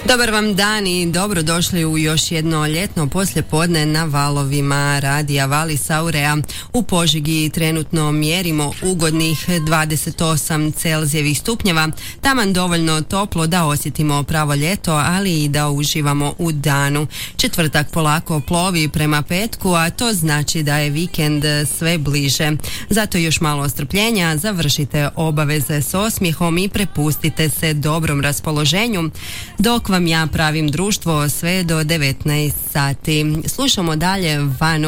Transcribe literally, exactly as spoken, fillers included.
Dobar vam dan i dobrodošli u još jedno ljetno poslijepodne na valovima radija Valis Aurea. U Požegi trenutno mjerimo ugodnih dvadeset osam Celzijevih stupnjeva, taman dovoljno toplo da osjetimo pravo ljeto, ali i da uživamo u danu. Četvrtak polako plovi prema petku, a to znači da je vikend sve bliže. Zato još malo strpljenja, završite obaveze s osmijehom i prepustite se dobrom raspoloženju, dok vam ja pravim društvo sve do devetnaest sati. Slušamo dalje Vanu